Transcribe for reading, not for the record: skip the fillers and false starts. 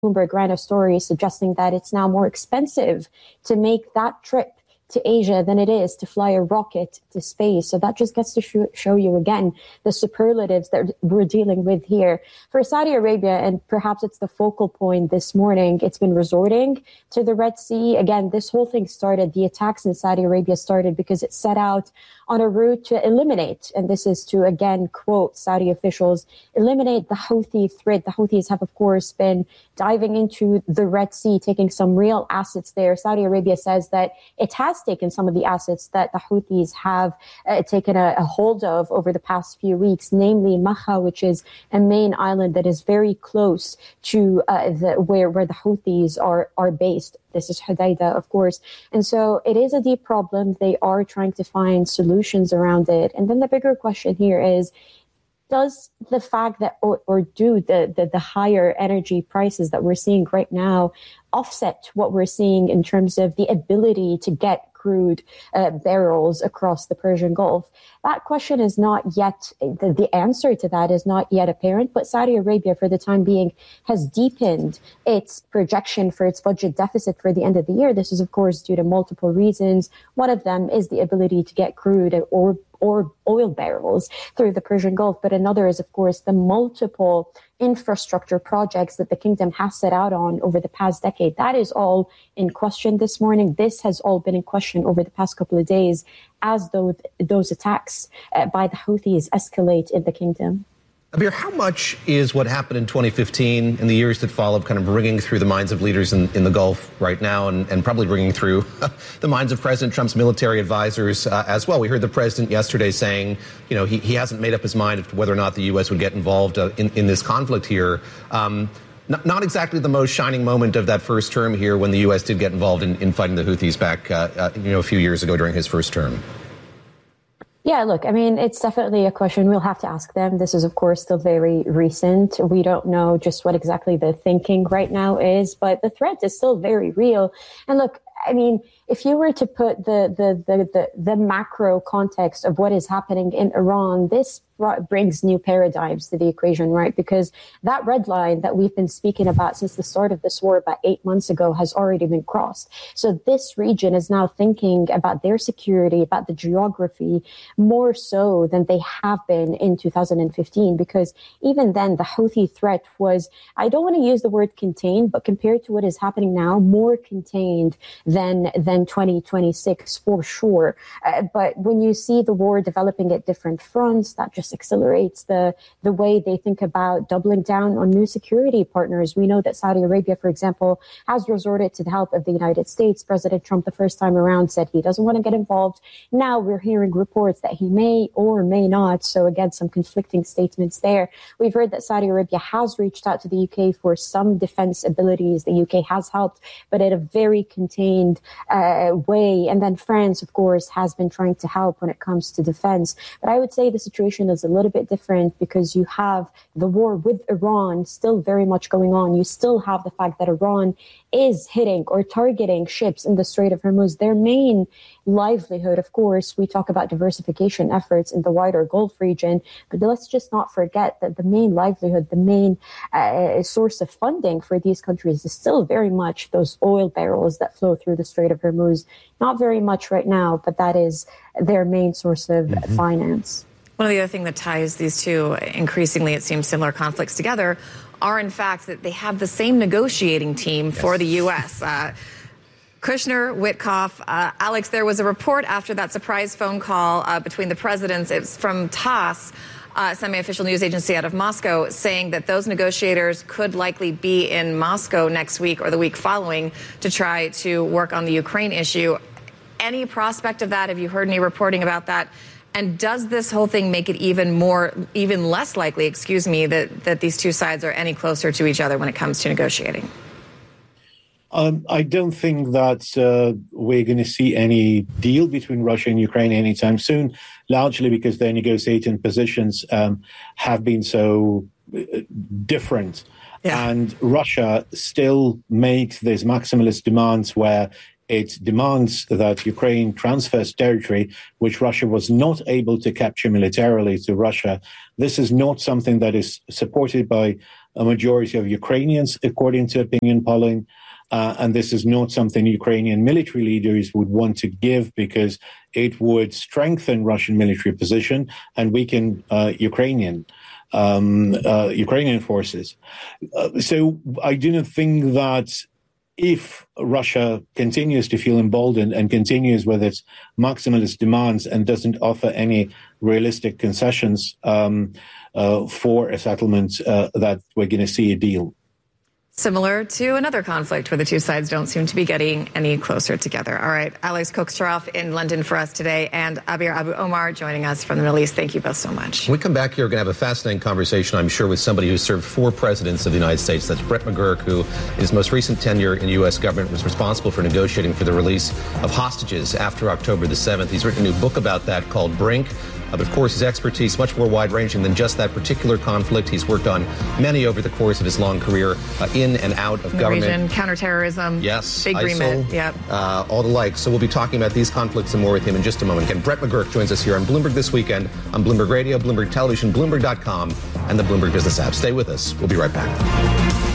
Bloomberg ran a story suggesting that it's now more expensive to make that trip to Asia than it is to fly a rocket to space. So that just gets to show you again the superlatives that we're dealing with here. For Saudi Arabia, and perhaps it's the focal point this morning, it's been resorting to the Red Sea. Again, this whole thing started, the attacks in Saudi Arabia started because it set out on a route to eliminate, and this is to, again, quote Saudi officials, eliminate the Houthi threat. The Houthis have, of course, been diving into the Red Sea, taking some real assets there. Saudi Arabia says that it has taken some of the assets that the Houthis have taken a hold of over the past few weeks, namely Maha, which is a main island that is very close to where the Houthis are based. This is Hodeidah, of course. And so it is a deep problem. They are trying to find solutions around it. And then the bigger question here is, does the fact that, or do the higher energy prices that we're seeing right now offset what we're seeing in terms of the ability to get crude barrels across the Persian Gulf? That question is not yet, the answer to that is not yet apparent, but Saudi Arabia, for the time being, has deepened its projection for its budget deficit for the end of the year. This is, of course, due to multiple reasons. One of them is the ability to get crude or oil barrels through the Persian Gulf. But another is, of course, the multiple infrastructure projects that the kingdom has set out on over the past decade. That is all in question this morning. This has all been in question over the past couple of days as those attacks by the Houthis escalate in the kingdom. Abir, how much is what happened in 2015 and the years that followed kind of ringing through the minds of leaders in the Gulf right now, and probably ringing through the minds of President Trump's military advisors as well? We heard the president yesterday saying, you know, he hasn't made up his mind as to whether or not the U.S. would get involved in this conflict here. Not exactly the most shining moment of that first term here when the U.S. did get involved in fighting the Houthis back, a few years ago during his first term. Yeah, look, I mean, it's definitely a question we'll have to ask them. This is, of course, still very recent. We don't know just what exactly the thinking right now is, but the threat is still very real. And look, I mean, if you were to put the macro context of what is happening in Iran, this brings new paradigms to the equation, right? Because that red line that we've been speaking about since the start of this war about 8 months ago has already been crossed. So this region is now thinking about their security, about the geography, more so than they have been in 2015. Because even then, the Houthi threat was, I don't want to use the word contained, but compared to what is happening now, more contained than 2026 for sure. But when you see the war developing at different fronts, that just accelerates the way they think about doubling down on new security partners. We know that Saudi Arabia, for example, has resorted to the help of the United States. President Trump, the first time around, said he doesn't want to get involved. Now we're hearing reports that he may or may not. So again, some conflicting statements there. We've heard that Saudi Arabia has reached out to the UK for some defense abilities. The UK has helped, but at a very contained way. And then France, of course, has been trying to help when it comes to defense. But I would say the situation is a little bit different because you have the war with Iran still very much going on. You still have the fact that Iran is hitting or targeting ships in the Strait of Hormuz. Their main livelihood, of course, we talk about diversification efforts in the wider Gulf region, but let's just not forget that the main livelihood, the main source of funding for these countries is still very much those oil barrels that flow through the Strait of Hormuz. Not very much right now, but that is their main source of finance. One of the other things that ties these two, increasingly it seems similar conflicts together, are in fact that they have the same negotiating team for the U.S. Kushner, Witkoff. Alex, there was a report after that surprise phone call between the presidents. It's from TASS, semi-official news agency out of Moscow, saying that those negotiators could likely be in Moscow next week or the week following to try to work on the Ukraine issue. Any prospect of that? Have you heard any reporting about that? And does this whole thing make it even less likely, that these two sides are any closer to each other when it comes to negotiating? I don't think that we're going to see any deal between Russia and Ukraine anytime soon, largely because their negotiating positions have been so different. Yeah. And Russia still makes these maximalist demands where it demands that Ukraine transfers territory which Russia was not able to capture militarily to Russia. This is not something that is supported by a majority of Ukrainians, according to opinion polling. And this is not something Ukrainian military leaders would want to give because it would strengthen Russian military position and weaken Ukrainian forces. So I do not think that if Russia continues to feel emboldened and continues with its maximalist demands and doesn't offer any realistic concessions for a settlement, that we're going to see a deal. Similar to another conflict where the two sides don't seem to be getting any closer together. All right, Alex Koksharov in London for us today, and Abir Abu Omar joining us from the Middle East. Thank you both so much. When we come back here, we're going to have a fascinating conversation, I'm sure, with somebody who served 4 presidents of the United States. That's Brett McGurk, who in his most recent tenure in U.S. government was responsible for negotiating for the release of hostages after October the 7th. He's written a new book about that called Brink. But of course, his expertise much more wide-ranging than just that particular conflict. He's worked on many over the course of his long career in and out of government. Region, counterterrorism. Yes. Big remit. Yep. All the like. So we'll be talking about these conflicts and more with him in just a moment. Again, Brett McGurk joins us here on Bloomberg This Weekend on Bloomberg Radio, Bloomberg Television, Bloomberg.com, and the Bloomberg Business app. Stay with us. We'll be right back.